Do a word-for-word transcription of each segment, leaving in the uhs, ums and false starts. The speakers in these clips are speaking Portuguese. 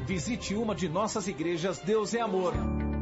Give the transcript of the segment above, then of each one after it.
Visite uma de nossas igrejas Deus é Amor.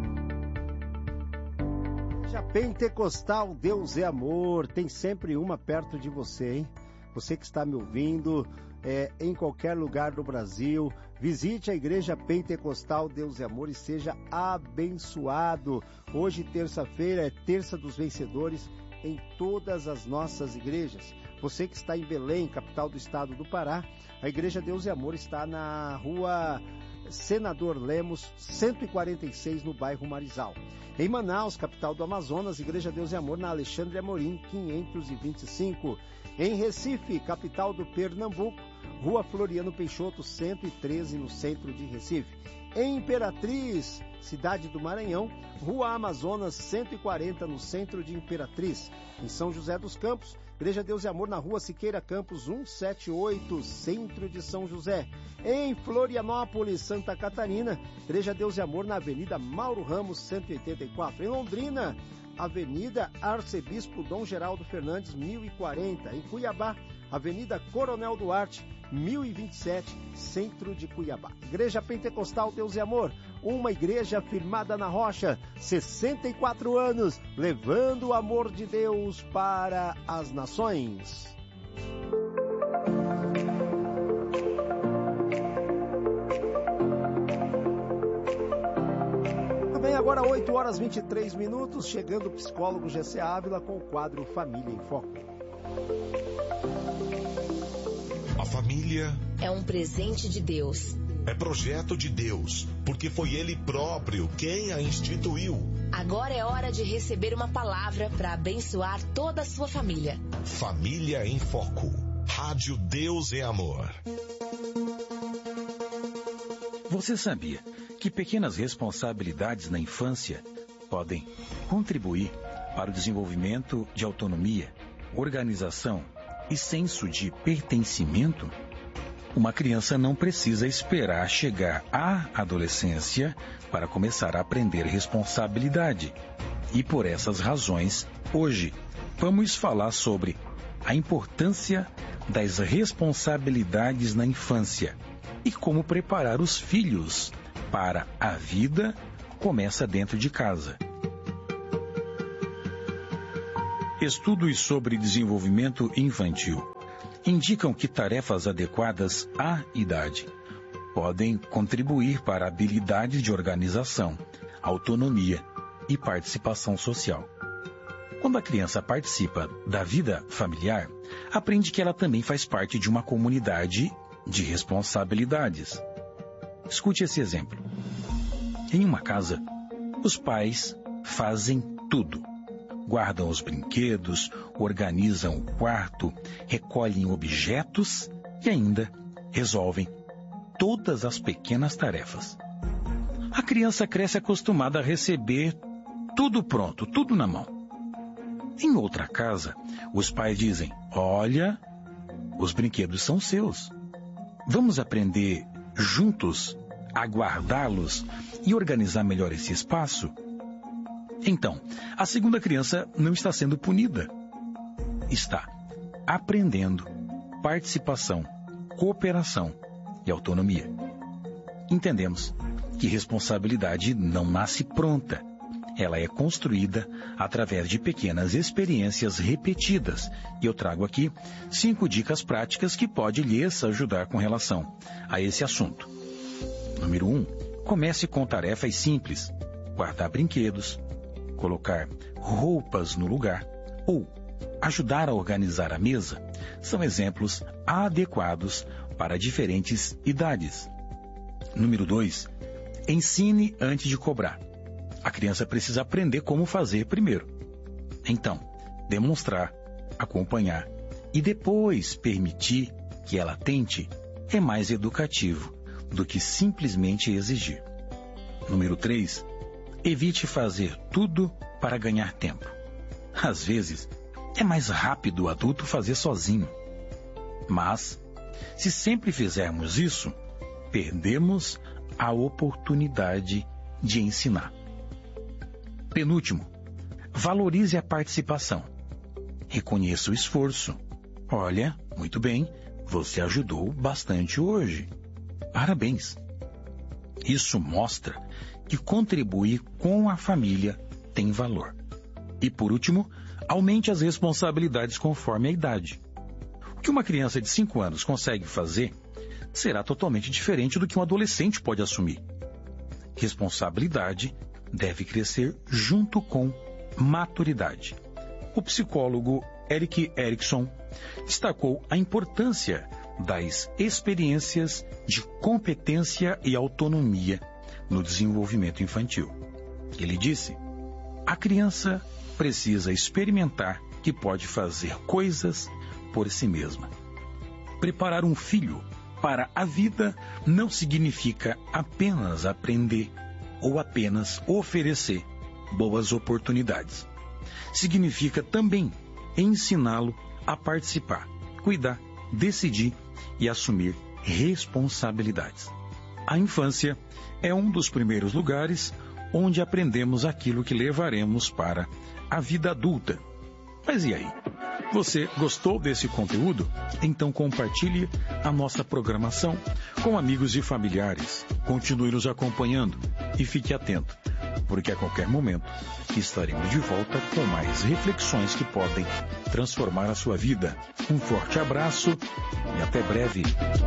Já Pentecostal Deus é Amor, tem sempre uma perto de você, hein? Você que está me ouvindo é, em qualquer lugar do Brasil, visite a igreja Pentecostal Deus é Amor e seja abençoado. Hoje, terça-feira, é Terça dos Vencedores em todas as nossas igrejas. Você que está em Belém, capital do estado do Pará, a igreja Deus é Amor está na rua Senador Lemos, cento e quarenta e seis, no bairro Marizal. Em Manaus, capital do Amazonas, igreja Deus é Amor na Alexandre Amorim, quinhentos e vinte e cinco. Em Recife, capital do Pernambuco, rua Floriano Peixoto, cento e treze, no centro de Recife. Em Imperatriz, cidade do Maranhão, rua Amazonas, cento e quarenta, no centro de Imperatriz. Em São José dos Campos, igreja Deus é Amor na rua Siqueira Campos, cento e setenta e oito, centro de São José. Em Florianópolis, Santa Catarina, igreja Deus é Amor na avenida Mauro Ramos, cento e oitenta e quatro. Em Londrina, avenida Arcebispo Dom Geraldo Fernandes, mil e quarenta. Em Cuiabá, avenida Coronel Duarte, mil e vinte e sete, centro de Cuiabá. Igreja Pentecostal Deus é Amor, uma igreja firmada na rocha, sessenta e quatro anos, levando o amor de Deus para as nações. Também agora oito horas e vinte e três minutos, chegando o psicólogo G C Ávila com o quadro Família em Foco. A família é um presente de Deus. É projeto de Deus, porque foi Ele próprio quem a instituiu. Agora é hora de receber uma palavra para abençoar toda a sua família. Família em Foco. Rádio Deus é Amor. Você sabia que pequenas responsabilidades na infância podem contribuir para o desenvolvimento de autonomia, organização e senso de pertencimento? Uma criança não precisa esperar chegar à adolescência para começar a aprender responsabilidade. E por essas razões, hoje, vamos falar sobre a importância das responsabilidades na infância e como preparar os filhos para a vida começa dentro de casa. Estudos sobre desenvolvimento infantil indicam que tarefas adequadas à idade podem contribuir para habilidades de organização, autonomia e participação social. Quando a criança participa da vida familiar, aprende que ela também faz parte de uma comunidade de responsabilidades. Escute esse exemplo. Em uma casa, os pais fazem tudo. Guardam os brinquedos, organizam o quarto, recolhem objetos e ainda resolvem todas as pequenas tarefas. A criança cresce acostumada a receber tudo pronto, tudo na mão. Em outra casa, os pais dizem: olha, os brinquedos são seus. Vamos aprender juntos a guardá-los e organizar melhor esse espaço? Então, a segunda criança não está sendo punida. Está aprendendo participação, cooperação e autonomia. Entendemos que responsabilidade não nasce pronta. Ela é construída através de pequenas experiências repetidas. E eu trago aqui cinco dicas práticas que podem lhes ajudar com relação a esse assunto. Número um, comece com tarefas simples. Guardar brinquedos, colocar roupas no lugar ou ajudar a organizar a mesa são exemplos adequados para diferentes idades. Número dois, ensine antes de cobrar. A criança precisa aprender como fazer primeiro. Então, demonstrar, acompanhar e depois permitir que ela tente é mais educativo do que simplesmente exigir. Número três, evite fazer tudo para ganhar tempo. Às vezes, é mais rápido o adulto fazer sozinho. Mas, se sempre fizermos isso, perdemos a oportunidade de ensinar. Penúltimo, valorize a participação. Reconheça o esforço. Olha, muito bem, você ajudou bastante hoje. Parabéns. Isso mostra que contribuir com a família tem valor. E, por último, aumente as responsabilidades conforme a idade. O que uma criança de cinco anos consegue fazer será totalmente diferente do que um adolescente pode assumir. Responsabilidade deve crescer junto com maturidade. O psicólogo Erik Erikson destacou a importância das experiências de competência e autonomia no desenvolvimento infantil. Ele disse: a criança precisa experimentar que pode fazer coisas por si mesma. Preparar um filho para a vida não significa apenas aprender ou apenas oferecer boas oportunidades. Significa também ensiná-lo a participar, cuidar, decidir e assumir responsabilidades. A infância é um dos primeiros lugares onde aprendemos aquilo que levaremos para a vida adulta. Mas e aí? Você gostou desse conteúdo? Então compartilhe a nossa programação com amigos e familiares. Continue nos acompanhando e fique atento, porque a qualquer momento estaremos de volta com mais reflexões que podem transformar a sua vida. Um forte abraço e até breve.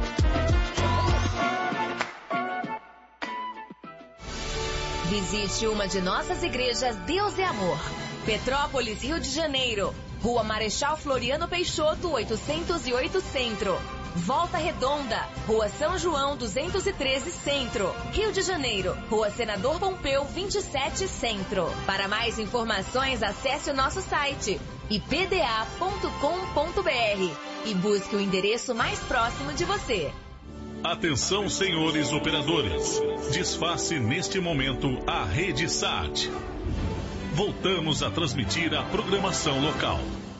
Visite uma de nossas igrejas Deus é Amor. Petrópolis, Rio de Janeiro. Rua Marechal Floriano Peixoto, oitocentos e oito Centro. Volta Redonda, Rua São João, duzentos e treze Centro. Rio de Janeiro, Rua Senador Pompeu, vinte e sete Centro. Para mais informações, acesse o nosso site i p d a ponto com ponto b r e busque o endereço mais próximo de você. Atenção, senhores operadores. Desface neste momento a rede S A T. Voltamos a transmitir a programação local.